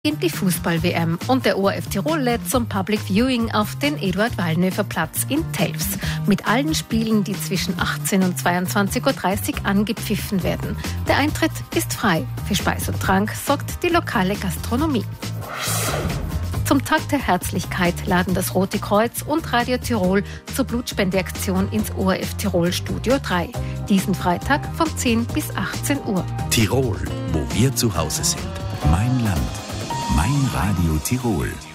Die Fußball-WM und der ORF Tirol lädt zum Public Viewing auf den Eduard-Wallnöfer-Platz in Telfs. Mit allen Spielen, die zwischen 18 und 22.30 Uhr angepfiffen werden. Der Eintritt ist frei. Für Speis und Trank sorgt die lokale Gastronomie. Zum Tag der Herzlichkeit laden das Rote Kreuz und Radio Tirol zur Blutspendeaktion ins ORF Tirol Studio 3. Diesen Freitag von 10 bis 18 Uhr. Tirol, wo wir zu Hause sind. Mein Land. Mein Radio Tirol.